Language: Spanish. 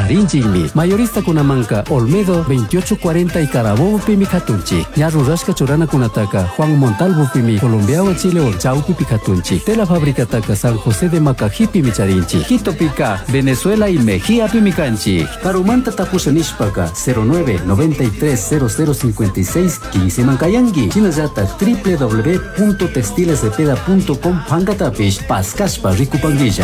charinchimi. Mayorista kunamanka Olmedo 2840 y Carabobo pimi katunchi. Ñaru rashka churana kunataka Juan Montalvo pimi Colombiawa Chile Orchau pipi katunchi. Tela fábrica taka San José de Macají pimi charinchi. Quito pica Venezuela y Mejía pimi canchi. Karumanta tapusanishpaka 09 93 0056 15 mankayangi. Chinazata www.textilesdepeda.com Pangatapish Pascashpa Ricupanguilla.